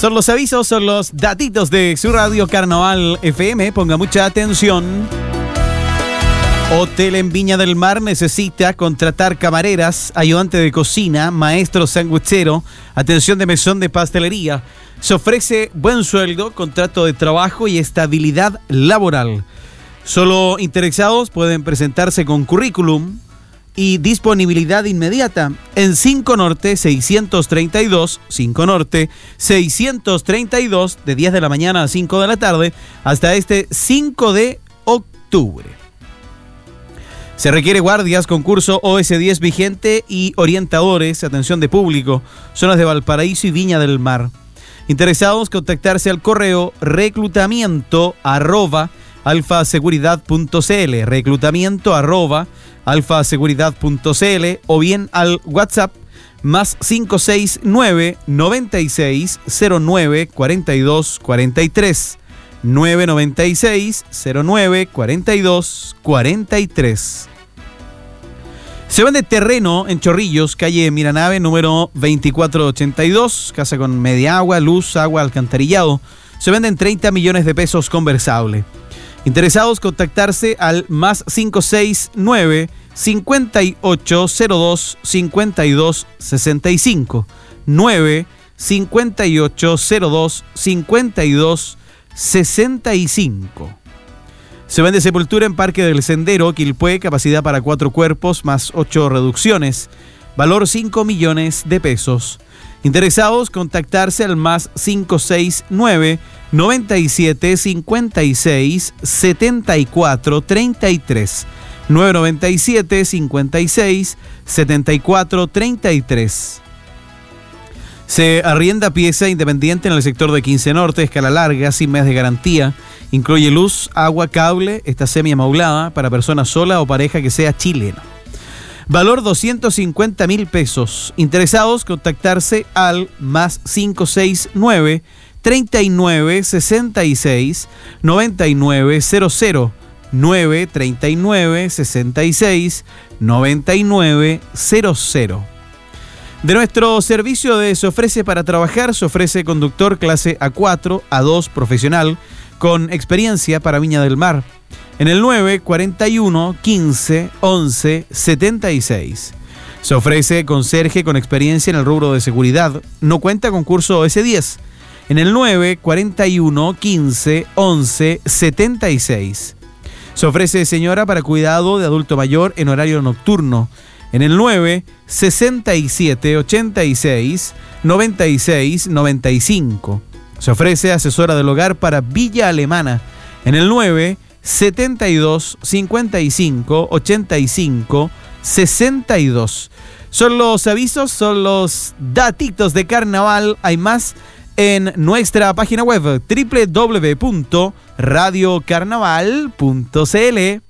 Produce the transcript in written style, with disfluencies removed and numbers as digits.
Son los avisos, son los datitos de su radio Carnaval FM. Ponga mucha atención. Hotel en Viña del Mar necesita contratar camareras, ayudante de cocina, maestro sanguchero, atención de mesón de pastelería. Se ofrece buen sueldo, contrato de trabajo y estabilidad laboral. Solo interesados pueden presentarse con currículum y disponibilidad inmediata en 5 Norte 632, 5 Norte 632, de 10 de la mañana a 5 de la tarde, hasta este 5 de octubre. Se requiere guardias, concurso OS10 vigente y orientadores, atención de público, zonas de Valparaíso y Viña del Mar. Interesados, contactarse al correo reclutamiento@alfaseguridad.cl, reclutamiento@alfaseguridad.cl, o bien al WhatsApp más 569 96 09 42 43, 996 09 42 43. Se vende terreno en Chorrillos, calle Miranave, número 2482, casa con media agua, luz, agua, alcantarillado. Se venden 30 millones de pesos conversable. Interesados, contactarse al más 569 5802 52 65, 9 5802 52 65. Se vende sepultura en Parque del Sendero, Quilpué, capacidad para 4 cuerpos más 8 reducciones, valor 5 millones de pesos. Interesados, contactarse al más 569 97 56 74 33, 997 56 74 33. Se arrienda pieza independiente en el sector de 15 Norte, escala larga, sin mes de garantía. Incluye luz, agua, cable, está semi-amaulada para persona sola o pareja que sea chilena. Valor 250.000 pesos. Interesados, contactarse al más 569 39 66 99 00, 939 66 99 00. De nuestro servicio de Se Ofrece para Trabajar, se ofrece conductor clase A4, A2 profesional, con experiencia para Viña del Mar, en el 941 15 11 76. Se ofrece conserje con experiencia en el rubro de seguridad, no cuenta con curso OS10, en el 941 15 11 76. Se ofrece señora para cuidado de adulto mayor en horario nocturno, en el 9 67 86 96 95. Se ofrece asesora del hogar para Villa Alemana, en el 9 72 55 85 62. Son los avisos, son los datitos de carnaval. Hay más en nuestra página web www.radiocarnaval.cl.